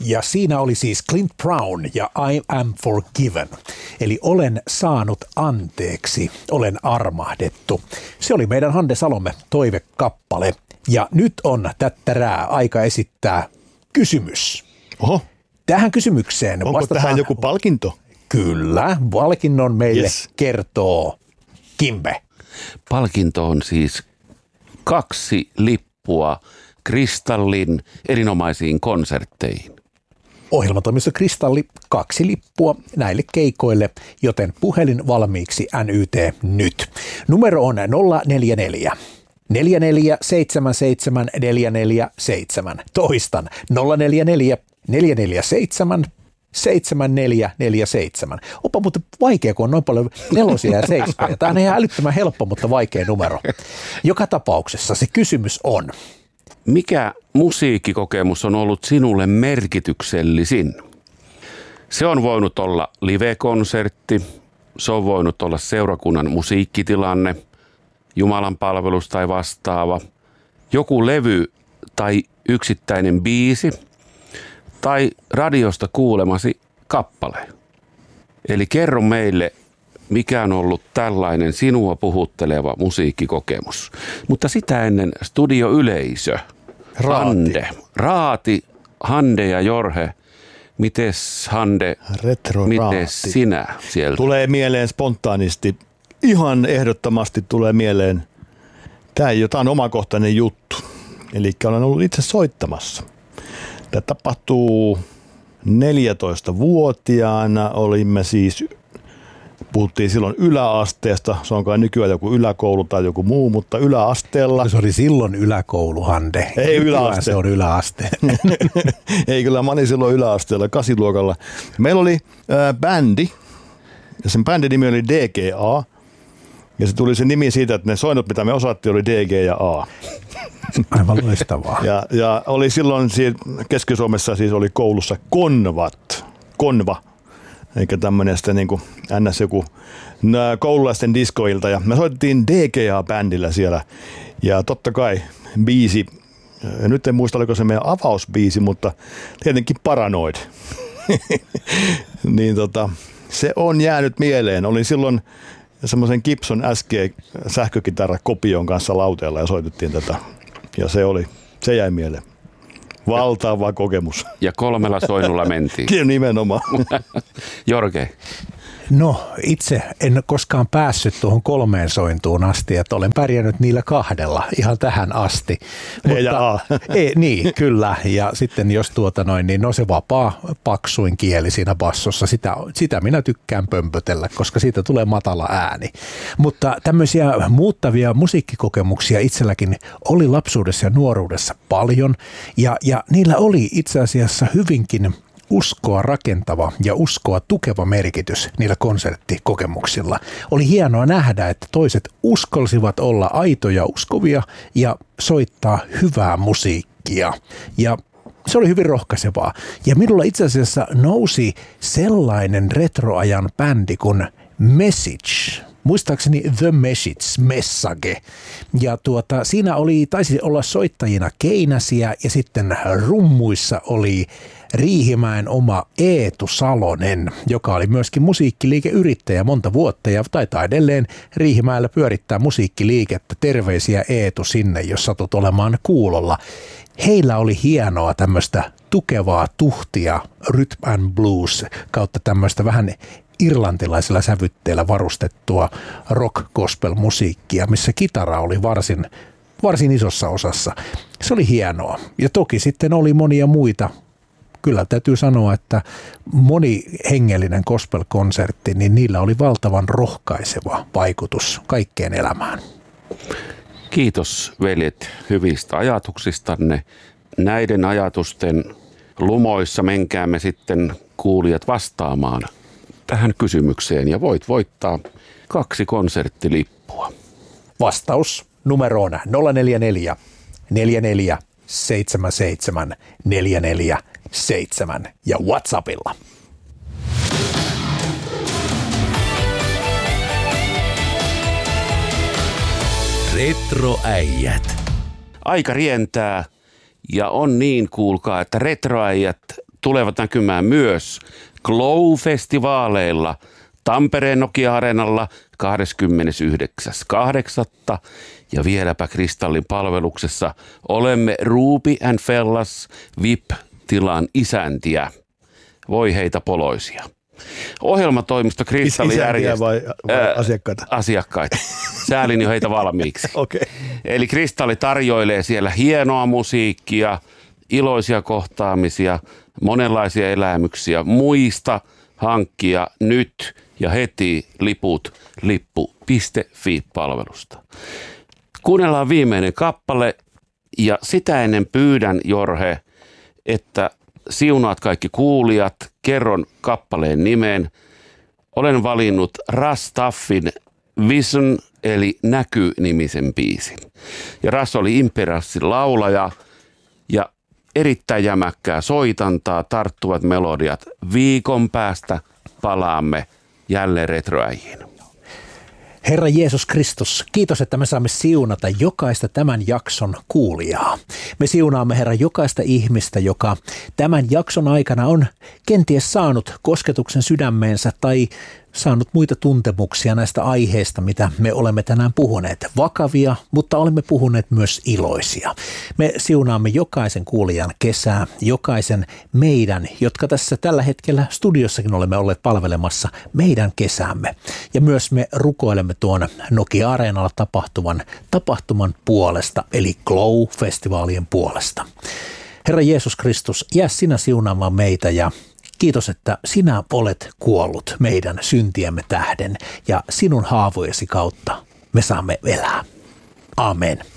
Ja siinä oli siis Clint Brown ja I Am Forgiven. Eli olen saanut anteeksi, olen armahdettu. Se oli meidän Hande Salomme toivekappale. Ja nyt on tättärää aika esittää kysymys. Oho. Tähän kysymykseen onko tähän joku palkinto? Kyllä, palkinnon meille kertoo Kimbe. Palkinto on siis 2 lippua Kristallin erinomaisiin konsertteihin. Ohjelmatoimisto Kristalli 2 lippua näille keikoille, joten puhelin valmiiksi NYT nyt. Numero on 044 4477 447. Toistan 044 447 7447. Onpa muuten vaikea, kun on noin paljon 4 ja 7. Tämä on ihan älyttömän helppo, mutta vaikea numero. Joka tapauksessa se kysymys on. Mikä musiikkikokemus on ollut sinulle merkityksellisin? Se on voinut olla live-konsertti, se on voinut olla seurakunnan musiikkitilanne, Jumalan palvelus tai vastaava, joku levy tai yksittäinen biisi tai radiosta kuulemasi kappale. Eli kerro meille, mikä on ollut tällainen sinua puhutteleva musiikkikokemus. Mutta sitä ennen studioyleisö. Raati, Hande ja Jorge. Mites Hande, mites sinä sieltä? Tulee mieleen spontaanisti, ihan ehdottomasti tulee mieleen. Tämä ei jotain omakohtainen juttu. Eli olen ollut itse soittamassa. Tämä tapahtuu 14-vuotiaana. Olimme siis, puhuttiin silloin yläasteesta. Se on kai nykyään joku yläkoulu tai joku muu, mutta yläasteella. Se oli silloin yläkoulu, Hande. Ei yläaste. Se on yläaste. Ei, kyllä mä olin silloin yläasteella, 8-luokalla. Meillä oli bändi, ja sen bändin nimi oli DGA. Ja se tuli se nimi siitä, että ne soinut, mitä me osattiin, oli DG ja A. Aivan loistavaa. Ja oli silloin Keski-Suomessa siis oli koulussa Konva, eikä tämmöinen sitten niin kuin ns. Joku koululaisten diskoilta. Ja me soitettiin DGA-bändillä siellä. Ja totta kai biisi, ja nyt en muista, oliko se meidän avausbiisi, mutta tietenkin Paranoid. Niin se on jäänyt mieleen. Olin silloin semmoisen Gibson SG sähkökitarra-kopion kanssa lauteella ja soitettiin tätä. Ja se jäi mieleen. Valtava kokemus. Ja 3 soinnulla mentiin. Kyllä nimenomaan. Jorge. No, itse en koskaan päässyt tuohon 3 sointuun asti, että olen pärjännyt niillä 2 ihan tähän asti. Niin, kyllä. Ja sitten jos niin se vapaa paksuin kieli siinä bassossa, sitä minä tykkään pömpötellä, koska siitä tulee matala ääni. Mutta tämmöisiä muuttavia musiikkikokemuksia itselläkin oli lapsuudessa ja nuoruudessa paljon, ja niillä oli itse asiassa hyvinkin uskoa rakentava ja uskoa tukeva merkitys niillä konserttikokemuksilla. Oli hienoa nähdä, että toiset uskalsivat olla aitoja uskovia ja soittaa hyvää musiikkia. Ja se oli hyvin rohkaisevaa. Ja minulla itse asiassa nousi sellainen retroajan bändi kuin Message. Muistaakseni The Message. Ja siinä taisi olla soittajina Keinäsiä ja sitten rummuissa oli Riihimäen oma Eetu Salonen, joka oli myöskin musiikkiliikeyrittäjä monta vuotta ja taitaa edelleen Riihimäellä pyörittää musiikkiliikettä. Terveisiä Eetu sinne, jos satut olemaan kuulolla. Heillä oli hienoa tämmöistä tukevaa tuhtia, rhythm and blues kautta tämmöistä vähän irlantilaisilla sävytteillä varustettua rock-gospel-musiikkia, missä kitara oli varsin isossa osassa. Se oli hienoa. Ja toki sitten oli monia muita. Kyllä täytyy sanoa, että moni hengellinen gospel-konsertti, niin niillä oli valtavan rohkaiseva vaikutus kaikkeen elämään. Kiitos veljet hyvistä ajatuksistanne. Näiden ajatusten lumoissa menkäämme sitten kuulijat vastaamaan tähän kysymykseen ja voit voittaa 2 konserttilippua. Vastaus numeroon 044 44 77 447 ja WhatsAppilla. Retroäijät. Aika rientää ja on niin, kuulkaa, että retroäijät tulevat näkymään myös Glow-festivaaleilla Tampereen Nokia-areenalla 29.8. ja vieläpä Kristallin palveluksessa olemme Ruby and Fellas VIP-tilan isäntiä. Voi heitä poloisia. Ohjelmatoimisto Kristalli järjestää... vai asiakkaita? Asiakkaita. Säälin jo heitä valmiiksi. Okay. Eli Kristalli tarjoilee siellä hienoa musiikkia, iloisia kohtaamisia, monenlaisia elämyksiä. Muista hankkia nyt ja heti liput lippu.fi-palvelusta. Kuunnellaan viimeinen kappale ja sitä ennen pyydän, Jorhe, että siunaat kaikki kuulijat, kerron kappaleen nimen. Olen valinnut Ras Taffin Vision eli Näky-nimisen biisin. Ja Ras oli Imperassin laulaja ja erittäin jämäkkää soitantaa, tarttuvat melodiat. Viikon päästä palaamme jälleen retroäihin. Herra Jeesus Kristus, kiitos, että me saamme siunata jokaista tämän jakson kuulijaa. Me siunaamme, Herra, jokaista ihmistä, joka tämän jakson aikana on kenties saanut kosketuksen sydämeensä tai saanut muita tuntemuksia näistä aiheista, mitä me olemme tänään puhuneet. Vakavia, mutta olemme puhuneet myös iloisia. Me siunaamme jokaisen kuulijan kesää, jokaisen meidän, jotka tässä tällä hetkellä studiossakin olemme olleet palvelemassa, meidän kesäämme. Ja myös me rukoilemme tuon Nokia-areenalla tapahtuman puolesta, eli Glow-festivaalien puolesta. Herra Jeesus Kristus, jää sinä siunaamaan meitä ja kiitos, että sinä olet kuollut meidän syntiemme tähden ja sinun haavojesi kautta me saamme elää. Amen.